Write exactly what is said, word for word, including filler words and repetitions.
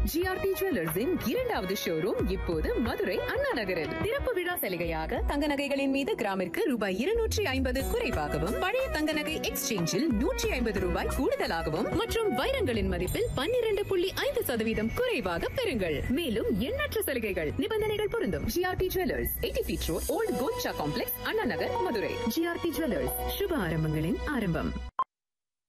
GRT ஜுவல்லர்ஸின் இரண்டாவது showroom இப்போது மதுரை அண்ணா நகரில். திறப்பு விழா சலுகையாக தங்க நகைகளின் மீது கிராமிற்கு ரூபாய் இருநூற்றி ஐம்பது குறைவாகவும், பழைய தங்க நகை எக்ஸ்சேஞ்சில் நூற்றி ஐம்பது ரூபாய் கூடுதலாகவும் மற்றும் வைரங்களின் மதிப்பில் பன்னிரண்டு புள்ளி ஐந்து சதவீதம் குறைவாக பெறுங்கள். மேலும் எண்ணற்ற சலுகைகள், நிபந்தனைகள் பொருந்தும். GRT jewellers, eighty feet road, volt Golcha complex, Anna Nagar, Madurai. GRT jewellers, சுப ஆரம்பங்களின் ஆரம்பம்.